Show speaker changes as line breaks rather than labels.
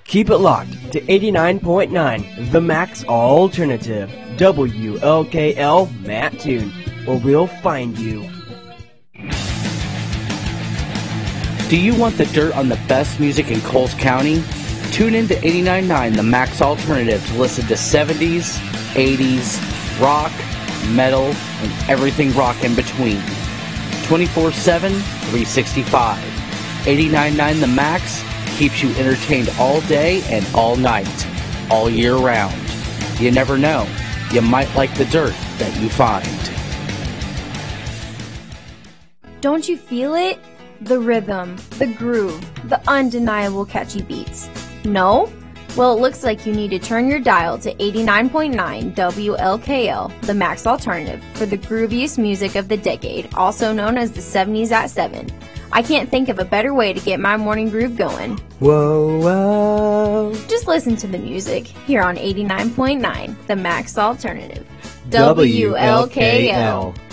Keep it locked to 89.9, the Max Alternative, WLKL Mattoon, or we'll find you.
Do you want the dirt on the best music in Coles County? Tune in to 89.9, the Max Alternative, to listen to 70s, 80s, rock, metal, and everything rock in between. 24/7, 365. 89.9 The Max keeps you entertained all day and all night, all year round. You never know. You might like the dirt that you find.
Don't you feel it? The rhythm, the groove, the undeniable catchy beats. No? Well, it looks like you need to turn your dial to 89.9 WLKL, the Max Alternative, for the grooviest music of the decade, also known as the 70s at 7. I can't think of a better way to get my morning groove going.
Whoa, whoa.
Just listen to the music here on 89.9, the Max Alternative.
WLKL.